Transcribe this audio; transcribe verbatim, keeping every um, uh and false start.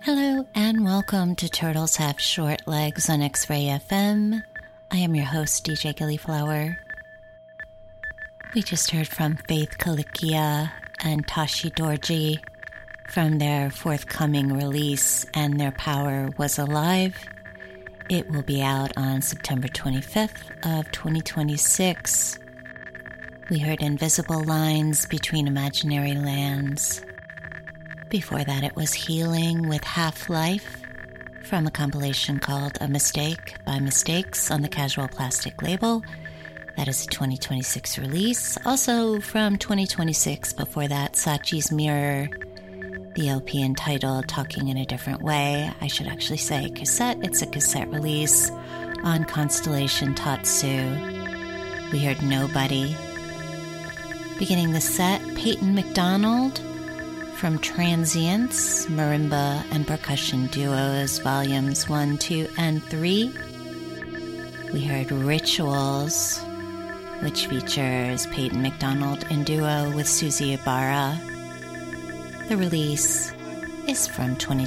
Hello and welcome to Turtles Have Short Legs on X-Ray F M. I am your host, D J Gillyflower. We just heard from Faith Kalikia and Tashi Dorji from their forthcoming release, And Their Power Was Alive. It will be out on September twenty-fifth of twenty twenty-six. We heard Invisible Lines Between Imaginary Lands. Before that, it was Healing with Half-Life from a compilation called A Mistake by Mistakes on the Casual Plastic label. That is a twenty twenty-six release. Also from twenty twenty-six, before that, Sachi's Mirror, the L P entitled Talking in a Different Way. I should actually say cassette. It's a cassette release on Constellation Tatsu. We heard Nobody. Beginning the set, Peyton McDonald from Transients, Marimba and Percussion Duos, Volumes one, two, and three. We heard Rituals, which features Peyton McDonald in duo with Susie Ibarra. The release is from twenty